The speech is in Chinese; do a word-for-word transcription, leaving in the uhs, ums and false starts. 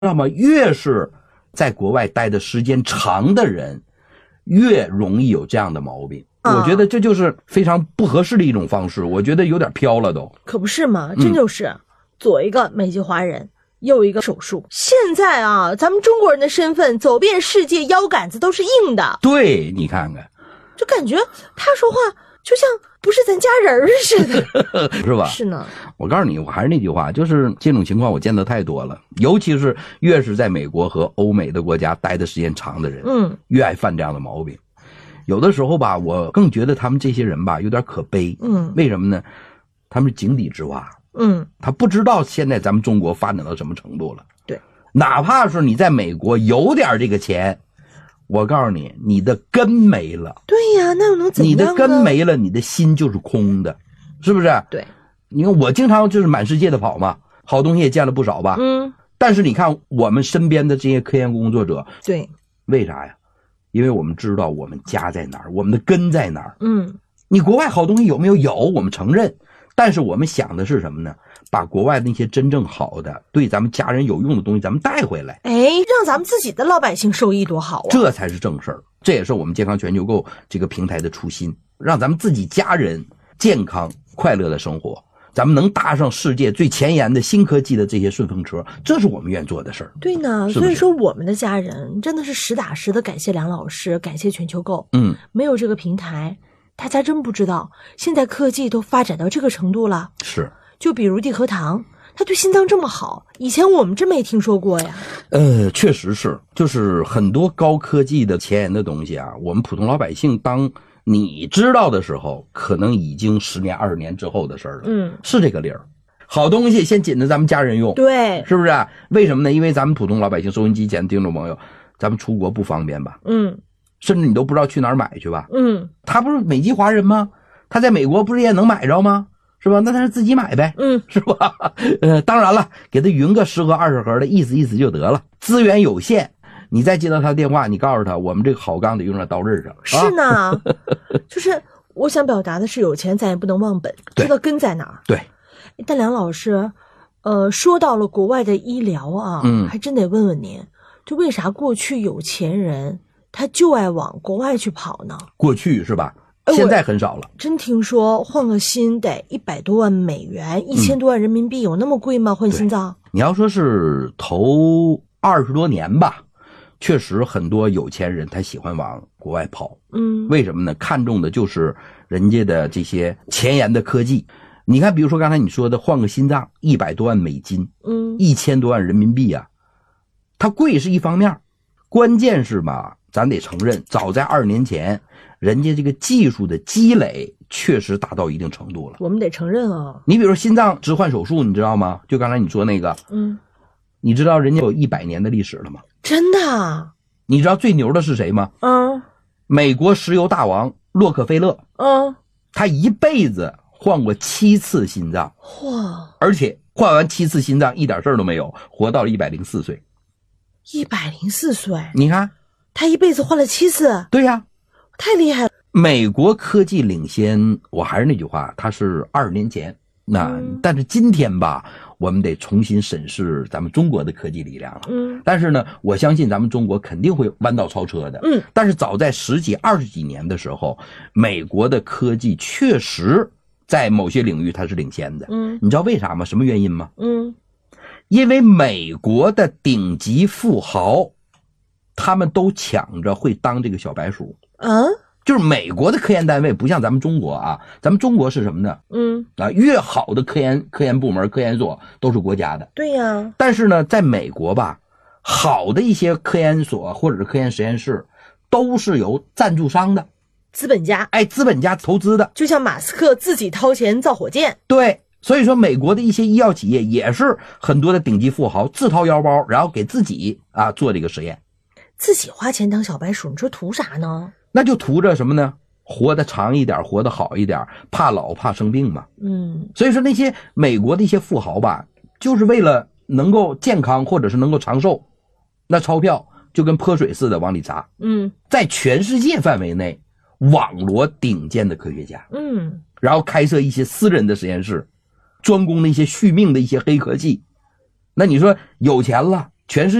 道吗？越是在国外待的时间长的人，越容易有这样的毛病。 啊、 我觉得这就是非常不合适的一种方式，我觉得有点飘了都。 可不是嘛，真就是、嗯、左一个美籍华人，右一个手术。现在啊，咱们中国人的身份走遍世界，腰杆子都是硬的。 对，你看看， 就感觉他说话就像不是咱家人似的， 是吧？ 是呢。 我告诉你，我还是那句话，就是这种情况我见得太多了，尤其是越是在美国和欧美的国家待的时间长的人， 嗯， 越爱犯这样的毛病。有的时候吧，我更觉得他们这些人吧有点可悲， 嗯， 为什么呢？他们是井底之蛙， 嗯， 他不知道现在咱们中国发展到什么程度了。 对， 哪怕是你在美国有点这个钱，我告诉你，你的根没了。 对呀，那又能怎样呢？ 你的根没了，你的心就是空的，是不是？ 对， 你看我经常就是满世界的跑嘛，好东西也见了不少吧。 嗯， 但是你看我们身边的这些科研工作者， 对， 为啥呀？因为我们知道我们家在哪儿，我们的根在哪儿。 嗯， 你国外好东西有没有？有，我们承认。但是我们想的是什么呢？把国外那些真正好的、对咱们家人有用的东西咱们带回来。 哎，让咱们自己的老百姓受益多好啊！ 这才是正事儿。这也是我们健康全球购这个平台的初心，让咱们自己家人健康快乐的生活，咱们能搭上世界最前沿的新科技的这些顺风车，这是我们愿做的事儿。 对呢， 是不是？ 所以说我们的家人真的是实打实的感谢梁老师，感谢全球购。 嗯， 没有这个平台，大家真不知道现在科技都发展到这个程度了。 是， 就比如地核糖，它对心脏这么好，以前我们真没听说过呀。 呃，确实是，就是很多高科技的前沿的东西啊，我们普通老百姓当你知道的时候，可能已经十年二十年之后的事儿了。 嗯， 是这个理儿。好东西先紧着咱们家人用， 对， 是不是啊？为什么呢？因为咱们普通老百姓收音机前的听众朋友，咱们出国不方便吧？ 嗯， 甚至你都不知道去哪儿买去吧？ 嗯， 他不是美籍华人吗？他在美国不是也能买着吗？是吧？那他是自己买呗， 嗯， 是吧？呃，当然了，给他匀个十盒二十盒的，意思意思就得了。资源有限，你再接到他电话，你告诉他，我们这个好钢得用在刀刃上。 是呢，啊、就是我想表达的是，有钱咱也不能忘本，知道根在哪儿。 对。 但梁老师，呃，说到了国外的医疗啊， 嗯， 还真得问问您，就为啥过去有钱人他就爱往国外去跑呢？ 过去是吧？现在很少了。 真听说换个心得一百多万美元，一千多万人民币，有那么贵吗？换心脏？ 你要说是头二十多年吧，确实很多有钱人他喜欢往国外跑。 嗯， 为什么呢？看重的就是人家的这些前沿的科技。你看，比如说刚才你说的换个心脏，一百多万美金， 嗯， 一千多万人民币啊，它贵是一方面，关键是吧，咱得承认，早在二十年前，人家这个技术的积累确实达到一定程度了。 我们得承认啊。 你比如说心脏置换手术，你知道吗？就刚才你说那个， 嗯， 你知道人家有一百年的历史了吗？ 真的？ 你知道最牛的是谁吗？ 嗯， 美国石油大王洛克菲勒。 嗯， 他一辈子换过七次心脏， 哇！ 而且换完七次心脏一点事儿都没有，活到了一百零四岁。 一百零四岁， 你看他一辈子换了七次。 对呀、啊， 太厉害了。 美国科技领先，我还是那句话，它是二十年前。那、嗯、但是今天吧，我们得重新审视咱们中国的科技力量了。 嗯， 但是呢，我相信咱们中国肯定会弯道超车的。 嗯， 但是早在十几、二十几年的时候，美国的科技确实在某些领域它是领先的。 嗯， 你知道为啥吗？什么原因吗？ 嗯， 因为美国的顶级富豪，他们都抢着会当这个小白鼠。 嗯。 就是美国的科研单位不像咱们中国啊，咱们中国是什么呢？ 嗯啊，越好的科研科研部门、科研所都是国家的。 对呀。 但是呢，在美国吧，好的一些科研所或者是科研实验室，都是由赞助商的资本家， 哎，资本家投资的， 就像马斯克自己掏钱造火箭。 对，所以说美国的一些医药企业也是很多的顶级富豪自掏腰包，然后给自己啊做这个实验， 自己花钱当小白鼠，你说图啥呢？ 那就图着什么呢？活得长一点，活得好一点，怕老怕生病嘛。 嗯， 所以说那些美国的一些富豪吧，就是为了能够健康或者是能够长寿，那钞票就跟泼水似的往里砸。 嗯， 在全世界范围内网罗顶尖的科学家， 嗯， 然后开设一些私人的实验室，专攻那些续命的一些黑科技。那你说有钱了， 全世